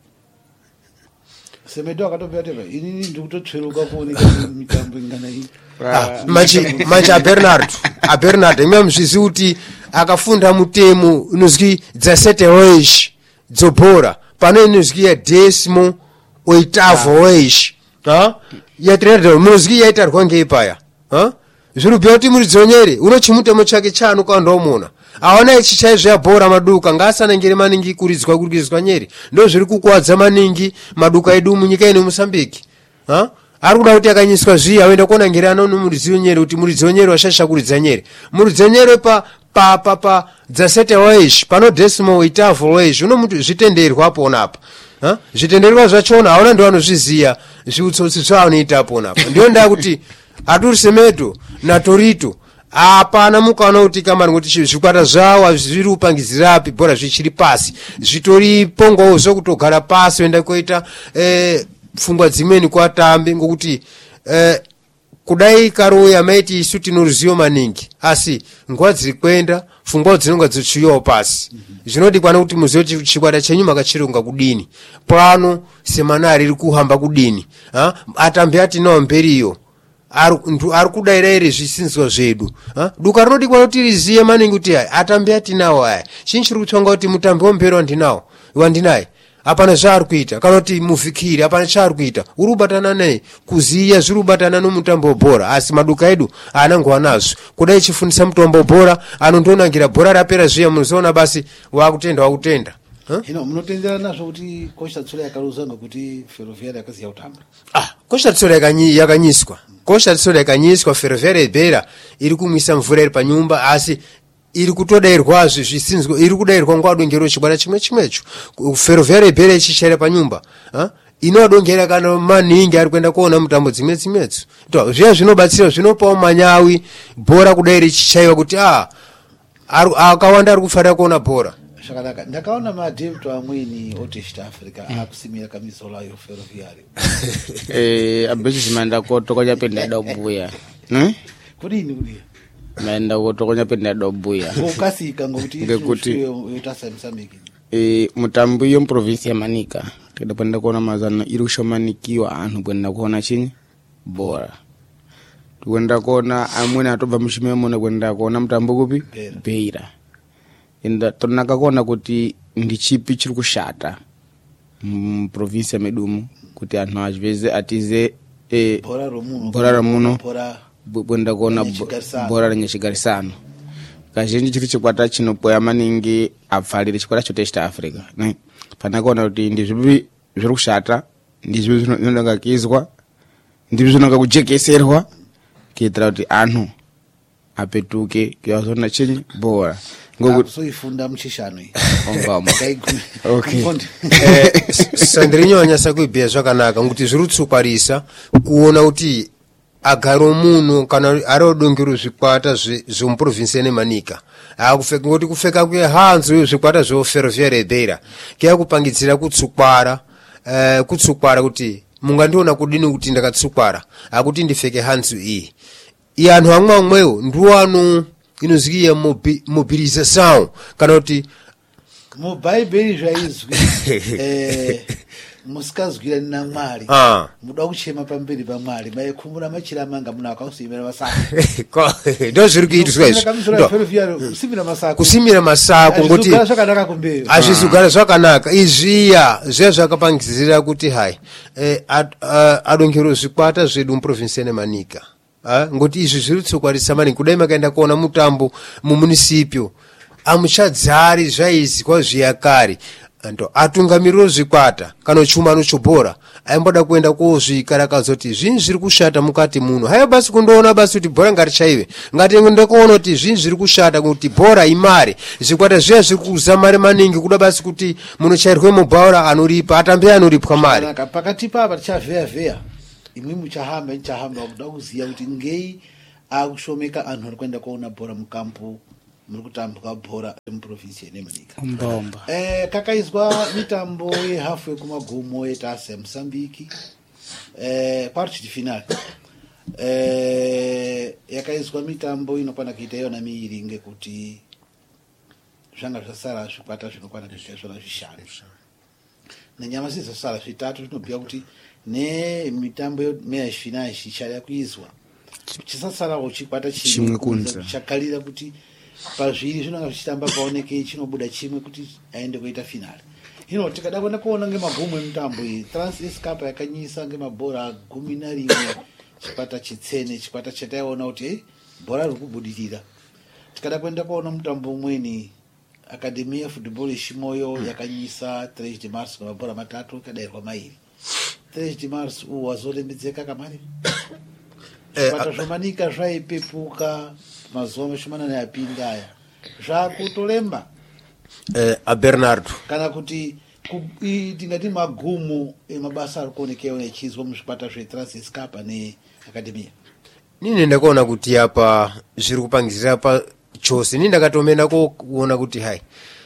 semedo akatobya teva inini ndikutotsveruka kuoneka mitambo ingana hii machi machi a Bernard a Bernard imwe mzvizi kuti akafunda mutemo unozwi dzasete hoish dzobhora pano inozwi ya desimo oitavo hoish ha yatreda unozwi yaitarwa ngeipaya ha zvirubhuya kuti muridzonyere unochimutemo chake chano kandomona aona ichi chaizvo yabhora maduka ngasanengere maningi kuridzwa kuridzwa nyeri ndo zviri kukuwadza maningi maduka edu munyika ino Mozambique ha ari kuda kuti akanyiswa zviya aenda kuona ngere ano muridzonyere kuti muridzonyere washasha kuridza nyeri muridzonyere pa pa pa pa dzasete hoish pano decimal oitavo hoish uno mutu zvitenderwa apo onapa ha zvitenderwa zvachona aona ndo anozviziya zviutsotsi zvaanoita apo onapa ndio nda kuti aturi semedo na torito apana mukana kuti kamari ngoti zvikwata zvawo zviri upangizirapi bora zvichiri pasi zvitori pongowo zvokutogara pasi oenda koita eh pfungwa dzimweni kwatambe ngokuti eh kudai karoya maiti isu tinoruzivo maningi asi nguva dziri kwenda pfungwa dzinonga dzichiyowo pasi zvinodi kwana kuti muzivo kuti chikwata chenyu makachironga kudini pano semanari iri kuhamba kudini ha atambe atinawo mberiyo ari kudaira ere zvisinzwa zvedu duka rinodi kwana kuti riziye maningi kuti hai atambe atinawo aya chinhu chiri kutsonga kuti mutambi womberi wandinawo wandinaye apana zvaari kuita kana kuti mufikiri apana chaari kuita uri kubatana naye kuziya zviri kubatana nomutambo webhora asi maduka edu anangova nazvo kudai chifundisa mutambo webhora anondonangira bhora rapera zviya munozoona basi wakutenda wakutenda hino munotendera nazvo kuti kosha tsura yakaruzanga kuti ferroviaria yakaziya kutamba ah kosha tsura yakanyiswa kosha tsura yakanyiswa ferroviaria beira iri kumwisa mvura iri panyumba asi iri kutodairwa zvisinzwa iri kudairwa ngwadongero chikwata chimwe chimwecho ferroviaria beira ichichaira panyumba ha inodongera kana maningi ari kuenda kuona mutambo dzimwe dzimwedzo to zviya zvinobatsira zvinopawo manyawi bhora kudai richichaiwa kuti ah akawanda ari kufarira kuona bhora zvakanaka ndakaona madhebhito amweni oti East Africa akusimira kamisola yo ferroviaria eh abechizimanda kotokonya penda dobhuya ne kudini kudini maenda kotokonya penda dobhuya ukasika ngokuti ngekuti utasa Mozambique eh mutambo yo province ya Manica tikapanda kuona mazana iri kushomanikiwa anhu kwenda kuona chini bora tikwenda kuona amwene atobva muchimemone kwenda kuona mtambo kupi Beira. Beira enda tonaka kuona kuti ndi chipi chiri kushata mprovinsi medumu kuti anthu achipeze atize eh, bhora romuno bhora romuno bhora kwenda kuona Renyachigarisano. bhora renyachigarisano kazhinji chiri chikwata chinopoya maningi apfalire chikwata chote chita africa ne panakaona kuti ndi zvipi zviri kushata ndi zvipi zvinodangakizwa ndi zvinoga kujekeserwa kuitira kuti anthu apetuke kuyazoona chinyi bhora ngokuti soifunda muchishano iyi ombamo Kaigumi. Okay. Mkonde. Eh, Sandrinho anyasa kuibhiya zvakanaka ngokuti zviri kutsukwarisa kuona kuti agaro munhu kana ari odongero zvikwata zvemuprovinsi yenemanika akufeka ngoti kufeka kuye hanzu zvikwata zveferroviaria Beira kuyakupangidzira kutsukwara eh, kutsukwara kuti mungandiona kudini kuti ndakatsukwara akuti ndifeke hanzu iyi iye anthu amwe amwewo ndiwo ano inozikiya mobilização kana kuti mubhaibheri zvaizwi eh, musikazwirani namwari ah muda kuchema pamberi pamwari maikumbura machira manga munhu akausimira masako ndo zviri kuitwa izvo kusimira masako kusimira masako ngoti Azvizogara zvakanaka kumbeyo azvizogara zvakanaka izviya zviya zvakapangidzira kuti hai eh, ad- ah, adongero zvikwata zvedu muprovinsi yenemanika ah, ngoti izvi zviri kutsukwarisa maningi kudai makaenda kuona mutambo mumunisipyo amuchadzari zvaizwa zviyakare ndo atungamiriro zvikwata kana chumano chobhora aimboda kuenda kozvikarakadza kuti zvinhu zviri kushata mukati muno haiwa basi kundoona basi kuti bhora ngarichaive ngati ndokuona kuti zvinhu zviri kushata kuti bhora imari zvikwata zviya zviri kuza mari maningi kuda basi kuti munochairwe mubhora anoripa atambe anoripwa mari Saka pakati papa tichavheya vheya imwe muchahamba nichahamba kuda kuziya kuti ngei akushomeka anhu ari kuenda koona bhora mukampu muri kutambwa bhora remuprovinsi yenemanika ombaomba eh, kakaizwa mitambo yehafu yekumagumo yetasi yamusambiki eh, quarto de final eh, yakaizwa mitambo inokwana kuita iyona miiri ngekuti zvanga zvasara zvikwata zvinokwana kuita zvona zvishanu nenyama zizosara zvitatu zvinobhuya kuti nemitambo meyazvifinai chichada kuizwa chisasarawo chikwata Chimwe kunze. chakalira kuti pazviri zvinonga zvichitamba paoneke chinobuda chimwe kuti aende kuita finale hino tikada kuenda kuona ngemagumo emutambo iyi trans escapa yakanyisa ngemabhora gumi narimwe chikwata chitsene chikwata chataiona kuti hey, bhora riri kubudirira tikada kuenda kuona mutambo umweni akademi yefootball yeshimoyo yakanyisa tres de march ngemabhora matatu ikadayirwa mairi tres de march uwu wazolembedzeka kamari chikwata zvomanika zvaipepuka mazuva mashomanani apinda aya zvakutolemba eh, abernardo kana kuti ku- i- tingati magumo emabasa ari kuonekewo echizwa muzvikwata zvetrans escapa neacademia nini ndakaona kuti apa zviri kupangizira pa chose nini ndakatomena kuona kuti hai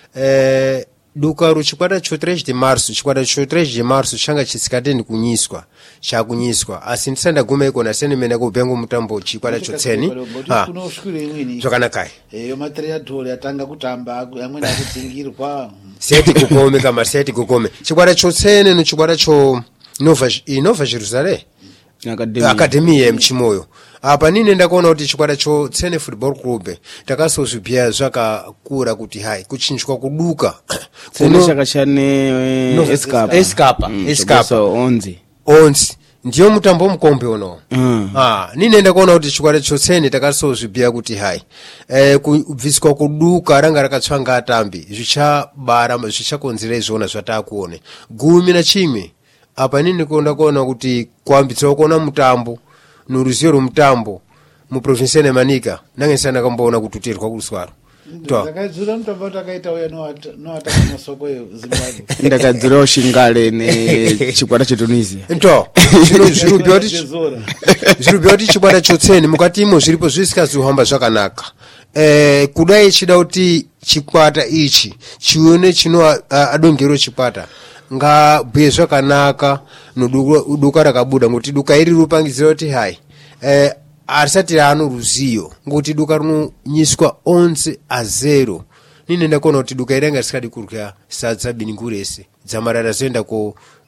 eh, dukaro chikwata cho tres de março chikwata cho tres de março changa chisikateni kunyiswa chakunyiswa asi ndisandaguma ikona senimene kubengo mutambo chikwata cho tseni ha kunoswira imweni zvakanaka eyo matriadhori atanga kutamba amweni akudzingirwa seti kukome kama seti kukome chikwata cho tseni nochikwata cho nova inova jerusalem academy akademiya yemuchimoyo apa nini ndakaona kuti chikwata cho tsene football club takasozvibhiya zvakakura kuti hai kuchinjwa kuduka tsene chaka chane No, escapa Escapa, Escapa. so onze onzi ndiyo mutambo mukombe uno Mm. ah nini ndakaona kuti chikwata cho tsene takasozvibhiya kuti hai eh kubviswa kuduka ranga rakatsvanga atambi zvichabara zvichakonzera izvona zvatakuone gumi na chimwe apa nini ndikuona kuona kuti kuambitsa kuona mutambo noruzivo rwomutambo muprovinsi yenemanika nange ndisana kamboona kututirwa kuruswaro to ndakadzura mutambo takaita uya noata kumasoko ezimbabwe ndakadzirawo shingale nechikwata chetunisia to zvino zvirubhiya kuti Tezora. zvirubhiya kuti chikwata chotseni mukatimo zviripo zvisikazohamba zvakanaka eh kudai chida kuti chikwata ichi chione chino adongero chikwata ngabhuye zvakanaka noduka rakabuda ngokuti duka iri rupangidzira kuti hai eh, arisati rano ruziyo ngokuti duka rinonyiswa onse azero nini ndakaona kuti duka iri anga risikadi kurya sadza biningurese dzamarara zoenda ko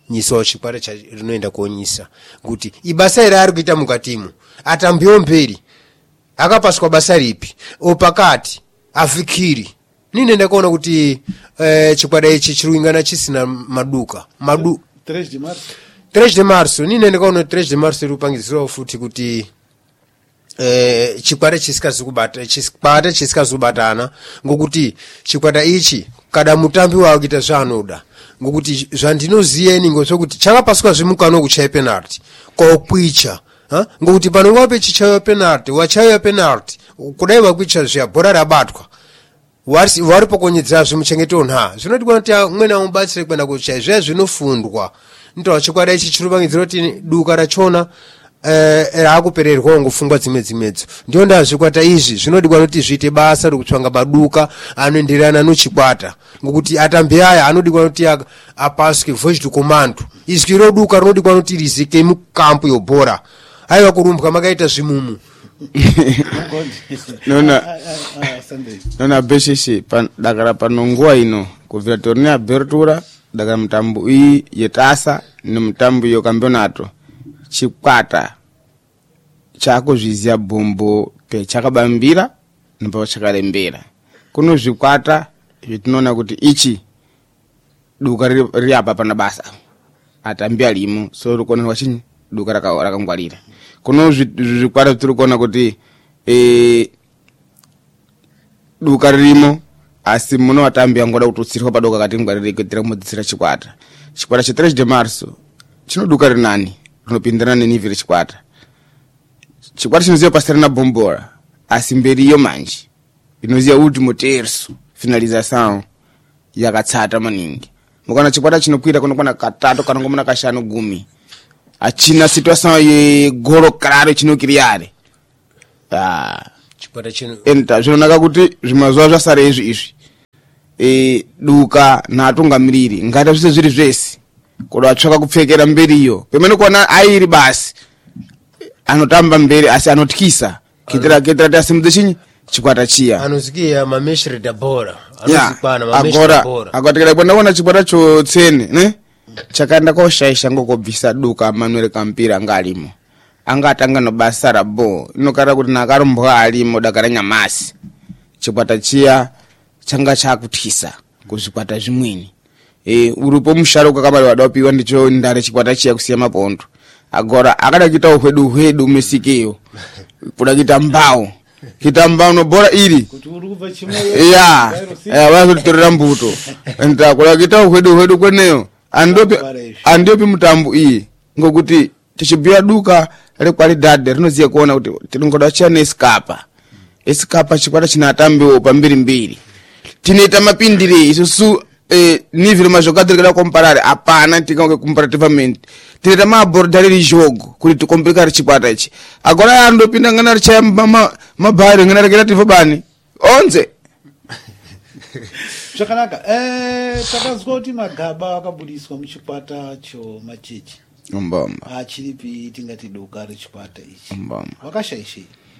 nyiso chikwata cha rinoenda kuonyisa kuti ibasa iri ari kuita mukatimo atambiwo mberi akapaswa basa ripi opakati afikiri nini nenda kuona kuti eh, chikwata ichi chiruingana chisina maduka madu três de março três de março nini nenda kuona três de março rupangiziro futi kuti eh, chikwata chisikazi kubata chikwata chisikazubatana ngokuti chikwata ichi kada mutambi wawo kita zvanoda ngokuti zvandinoziyeni ngokuti chakapaswa zvimukano kuchaya penalty kokwicha ha ngokuti pano wape chichaya penalty wachaya penalty kudai wakwicha zviya bhora rabatwa wari wari pokonyedza zvimuchengeto nha zvinoti kuti umwe na umbatsire kwenda kuchaya zviya zvinofundwa ndo chikwata ichi chirubangidzira kuti duka rachona eh rakupererwa ngofungwa dzimwe dzimedzo ndio ndazvikwata izvi zvinodikwa kuti zviite basa rokutsvanga baduka anoenderana nochikwata ngokuti atambi aya anodikwa kuti apaswe voice to command izwi roduka rinodikwa kuti rizike mukampu yobhora aiwa kurumbwa makaita zvimumu nona nona beshishi pan dagara panongoa ino kuvira torneo abertura dagara mtambo iyi yetasa ni mtambo yo campeonato chikwata chakuzvizia bombo pechakabambira ndipo chakarembera kuno zvikwata zvitinoona kuti ichi duka riri apa pana basa atambi alimo so rikonerwa chinyi duka rakangwarira kuno zvikwata tiri kuona kuti e, duka ririmo asi muno vatambi angoda kututsirwa paduka kati ngwarire kuitira kumudzitsira chikwata chikwata che três de março chinoduka rinani rinopindirana nenivi rechikwata chikwata chinoziva pasina na bombora asi mberiyo manje inoziva último terço finalização yakatsata maningi mukana chikwata chinokwira kunokwana katatu kanongomona kashanu gumi achina situação yegoro claro chinokiriare ah chikwata chino enta zvinonaka kuti zvimazuva zvasara izvi izvi e duka natungamiriri ngata zvise zviri zvese kodo atsvaka kupfekera mberiyo pemene kuona airi basi anotamba mberi asi anotkisa kitira kitira tasimudze chinyi chikwata chiya anozikia mameshre da bora anozikwana mameshre da bora akatikira kwenda kuona chikwata cho tsene ne chakaenda koshaisha ngokobvisa duka Manuel Kampira ngalimo angatanga no basa rabo inokara kuti nakarumbwa alimo dakara nyamasi chikwata chiya changa chakutkisa kuzvikwata zvimweni e uripo musharuka kabali wadapiwa ndicho ndare chikwata chiya kusiya mapondo agora akada kita uhwedu uhwedu mesikeyo kuda kita mbao kita mbao no bora iri kuti uruva chimoyo ya ya vazotorera mbuto enda kuda kita uhwedu uhwedu kweneyo andopi andopi mutambo iyi ngokuti tichibia duka re qualidade rinoziya kuona kuti tiringoda chana escapa escapa chikwata chinatambiwo pambiri mbiri tinoita mapindire isusu eh, nível mais jogador que dá comparar a pana tica comparativamente tira ma abordar de jogo kuti tu complicar chikwata ichi agora ando pinda ngana cha ma mabari ngana relative bani onze chakanaka eh takazwa kuti magaba akabudiswa muchikwata cho machechi mbamba achiripi tingati duka rechikwata ichi mbamba wakashaishi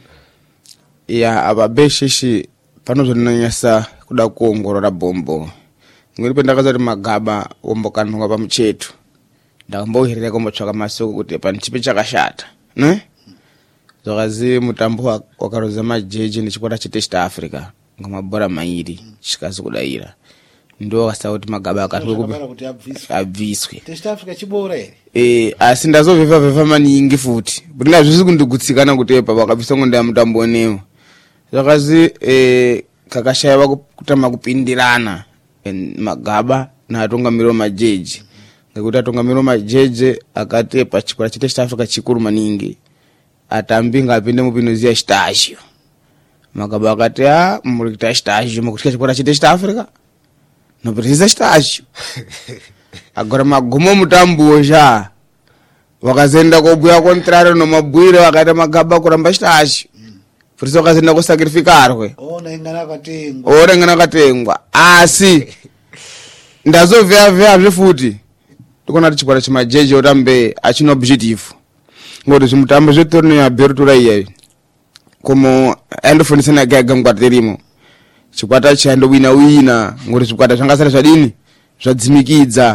ya ababeshishi panozonanyasa kuda kuongorora bombo ngiri pendakazati magaba ombokanwa pamuchetu ndakambohirira kombotsvaka masoko kuti panichipe chakashata ne zvakazi mutambo wakaroza majeji nechikwata chetest Africa ngamabhora mairi chikazi kudaira ndo akasa kuti magaba akatwe abviswe test Africa chibora ere eh asi ndazovheva vheva maningi futi kuti ndazvisi kundigutsikana kuti epa vakabvisa ngonda mutambo onewo zvakazi eh kakashaya kutama kupindirana magaba na atungamiro majeji ngekuti atungamiro majeje akati pachikwata chetest Africa chikuru maningi atambi ngapinde mupinozia stage magaba akati a muri stage mukutika chikwata chetest Africa no precisa stage agora magumo mutambo ja wakazenda kobuya contrario no mabwire wakaita magaba kuramba stage Furiso kazenda ko sacrificarwe ona ingana katengwa ora ingana katengwa asi ndazovya vya zvifuti tikona tichikwata chimajeje otambe achino objective ngoti zvimutambo zvetorno ya Bertura iye como endofundisa na gaga ngwaterimo chikwata chando wina wina ngoti chikwata zvangasara zvadini zvadzimikidza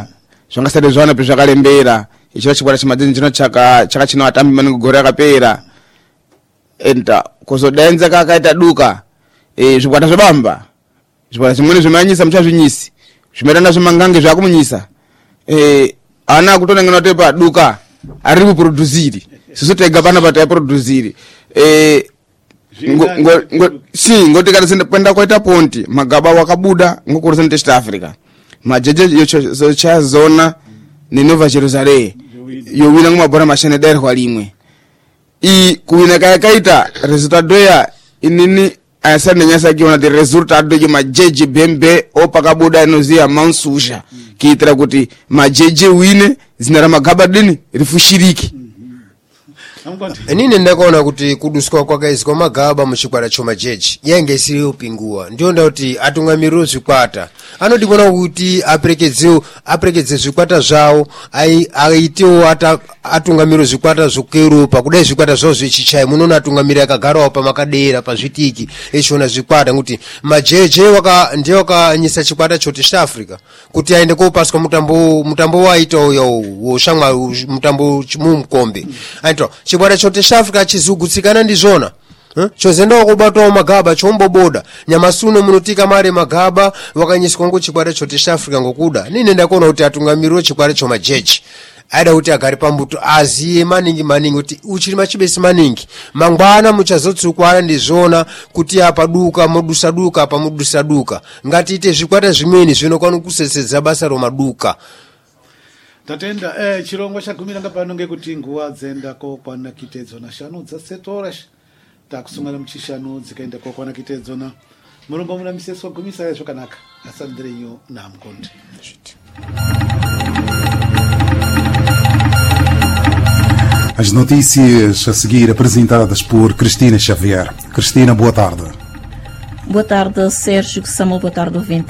zvangasati zvaonapi zvakarembera ichiva chikwata chemadzinzi chino chaka chaka chino atambi maningi gore akapera enta kuzodaenza kakaita duka e, zvikwata zvebamba zvikwata zvimweni zvimanyisa muchazvinyisi zvimerana zvimangange zvakumunyisa e, ana kutonengana tepa duka ari kuproduziri sisu tega pana pata yaproduziri e, ngo, ngo, ngo, si ngoti kana kwenda kwaita ponti magaba wakabuda ngokurusa East Africa majeje yocho chazona ni Nova Jerusalem yowina ngumabora mashane dere kwa limwe i kuwina kaya kaita resultado ya inini ayasane nyasa kiona de resultado ya majeje bembe opa kabuda inozia mansusha kiitira kuti majeje wine zinara magaba dini rifushiriki. Nini ndakaona kuti kuduswa kwakaizwa magaba muchikwata chomajeji yange isiri upinguwa ndio ndauti atungamiriro zvikwata anodikona kuti aperekedze aperekedze zvikwata zvawo aitewo atungamiriro zvikwata zvokueuropa kudai zvikwata zvawo zvechichai munoona atungamiriro akagarawo pamakadera pazvitiki echiona zvikwata kuti majeje waka ndiye wakanyisa chikwata choti South Africa kuti aende kopaswa mutambo mutambo waitawo yawo woshamwa mutambo mumukombe aito chikwata chote South Africa chizugutsikana ndizvona huh? chozenda kubatawo magaba chomboboda nyamasuno munotika mare magaba wakanyiswa ngochikwata chote South Africa ngokuda nini ndakona kuti atungamiriro chikwata chomajeji aida kuti agari pambuto aziye maningi maningi kuti uchiri machibesi maningi mangwana muchazotsukwana ndizvona kuti apa duka modusa duka apa modusa duka ngati ite zvikwata zvimweni zvinokwana kusesedza basa romaduka. Tatenda eh chirongwa chagumira ngapano ngekuti nguwa dzenda ko kwana kitedzo na shanu dza setorash takusungana muchishanu dzikaenda ko kwana kitedzo na mulongo muna miseso gumisa yazvo kanaka asandrenyo na mkonde. As notícias a seguir apresentadas por Cristina Xavier. Cristina, boa tarde. Boa tarde, Sérgio Samuel, boa tarde, ouvinte.